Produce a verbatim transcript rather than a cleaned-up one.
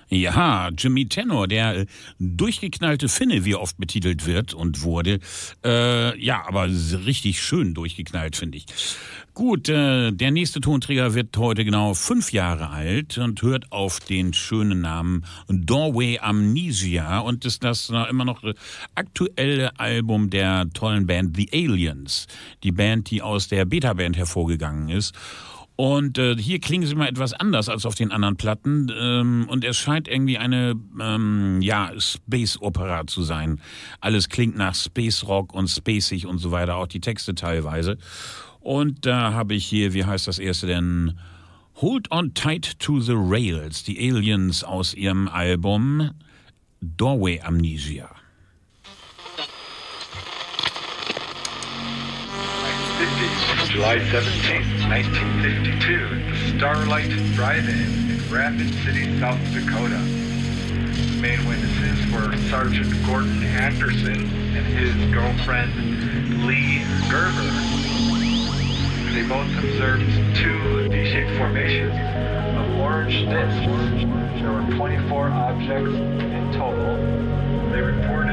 Ja, Jimmy Tenor, der äh, durchgeknallte Finne, wie er oft betitelt wird und wurde. Äh, ja, aber richtig schön durchgeknallt, finde ich. Gut, äh, der nächste Tonträger wird heute genau fünf Jahre alt und hört auf den schönen Namen Doorway Amnesia und ist das äh, immer noch äh, aktuelle Album der tollen Band The Aliens. Die Band, die aus der Beta-Band hervorgegangen ist. Und äh, hier klingen sie mal etwas anders als auf den anderen Platten. Ähm, und es scheint irgendwie eine, ähm, ja, Space-Opera zu sein. Alles klingt nach Space Rock und spacig und so weiter, auch die Texte teilweise. Und da habe ich hier, wie heißt das erste denn? Hold on tight to the rails. Die Aliens aus ihrem Album Doorway Amnesia. July seventeenth, nineteen fifty-two, at the Starlight Drive-In in Rapid City, South Dakota. The main witnesses were Sergeant Gordon Anderson and his girlfriend Lee Gerber. They both observed two V-shaped formations of orange discs. There were twenty-four objects in total. They reported